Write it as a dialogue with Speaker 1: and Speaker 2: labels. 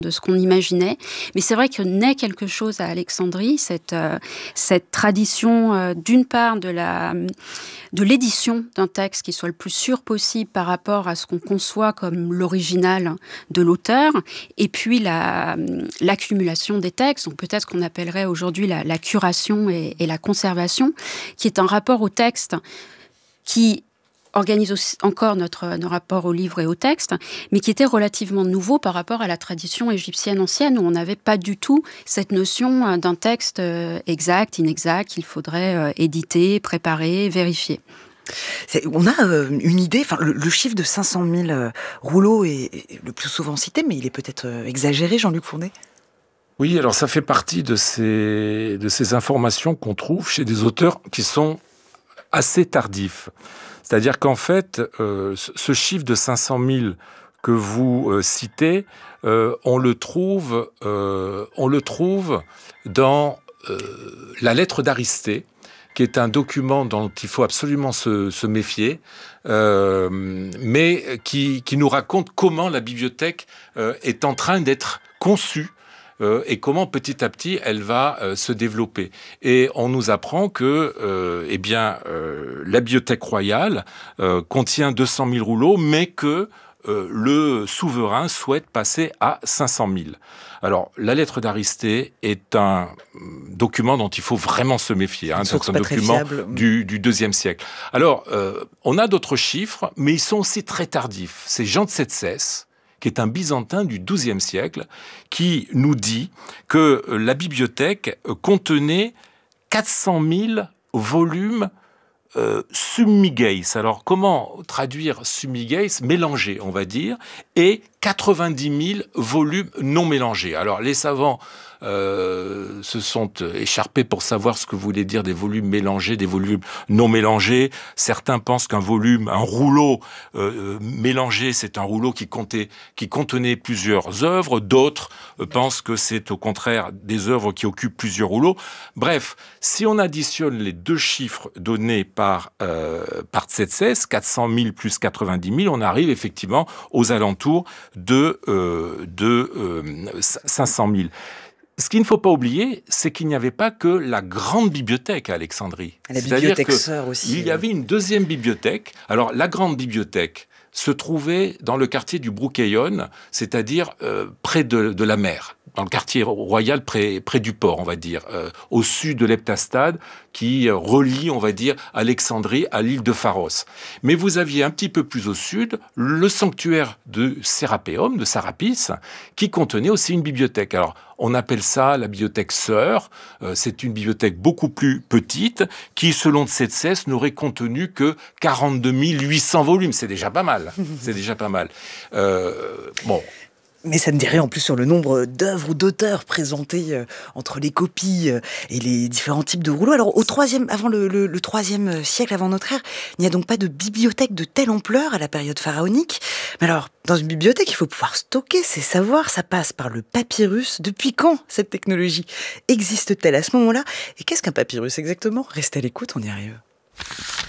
Speaker 1: de ce qu'on imaginait. Mais c'est vrai que naît quelque chose à Alexandrie, cette tradition, d'une part, de l'édition d'un texte qui soit le plus sûr possible par rapport à ce qu'on conçoit comme l'original de l'auteur, et puis l'accumulation des textes, donc peut-être qu'on appellerait aujourd'hui la curation et la conservation, qui est un rapport au texte qui organise aussi encore notre rapport au livre et au texte, mais qui était relativement nouveau par rapport à la tradition égyptienne ancienne, où on n'avait pas du tout cette notion d'un texte exact, inexact, qu'il faudrait éditer, préparer, vérifier.
Speaker 2: On a une idée, le chiffre de 500 000 rouleaux est le plus souvent cité, mais il est peut-être exagéré, Jean-Luc Fournet?
Speaker 3: Oui, alors ça fait partie de ces informations qu'on trouve chez des auteurs qui sont assez tardifs. C'est-à-dire qu'en fait, ce chiffre de 500 000 que vous citez, on le trouve dans la lettre d'Aristée, qui est un document dont il faut absolument se méfier, mais qui nous raconte comment la bibliothèque est en train d'être conçue et comment petit à petit elle va se développer. Et on nous apprend que la bibliothèque royale contient 200 000 rouleaux, mais que le souverain souhaite passer à 500 000. Alors, la lettre d'Aristée est un document dont il faut vraiment se méfier. C'est un document du IIe siècle. Alors, on a d'autres chiffres, mais ils sont aussi très tardifs. C'est Jean de Setsès, qui est un Byzantin du XIIe siècle, qui nous dit que la bibliothèque contenait 400 000 volumes summigeis. Alors, comment traduire summigeis? Mélangés, on va dire, et 90 000 volumes non mélangés. Alors, les savants se sont écharpés pour savoir ce que voulaient dire des volumes mélangés, des volumes non mélangés. Certains pensent qu'un volume, un rouleau mélangé, c'est un rouleau qui contenait plusieurs œuvres. D'autres pensent que c'est au contraire des œuvres qui occupent plusieurs rouleaux. Bref, si on additionne les deux chiffres donnés par Tsetses, 400 000 plus 90 000, on arrive effectivement aux alentours de 500 000. Ce qu'il ne faut pas oublier, c'est qu'il n'y avait pas que la grande bibliothèque à Alexandrie.
Speaker 2: La bibliothèque sœur aussi.
Speaker 3: Il y avait une deuxième bibliothèque. Alors, la grande bibliothèque se trouvait dans le quartier du Brookeyon, c'est-à-dire près de la mer, dans le quartier royal près du port, on va dire, au sud de l'Heptastade, qui relie, on va dire, Alexandrie à l'île de Pharos. Mais vous aviez un petit peu plus au sud le sanctuaire de Sérapéum, de Sarapis, qui contenait aussi une bibliothèque. Alors, on appelle ça la bibliothèque sœur. C'est une bibliothèque beaucoup plus petite, qui, selon Tsetses, n'aurait contenu que 42 800 volumes. C'est déjà pas mal. C'est déjà pas mal. Bon.
Speaker 2: Mais ça ne dit rien en plus sur le nombre d'œuvres ou d'auteurs présentés entre les copies et les différents types de rouleaux. Alors, avant le IIIe siècle avant notre ère, il n'y a donc pas de bibliothèque de telle ampleur à la période pharaonique. Mais alors, dans une bibliothèque, il faut pouvoir stocker ses savoirs. Ça passe par le papyrus. Depuis quand cette technologie existe-t-elle à ce moment-là? Et qu'est-ce qu'un papyrus exactement? Restez à l'écoute, on y arrive.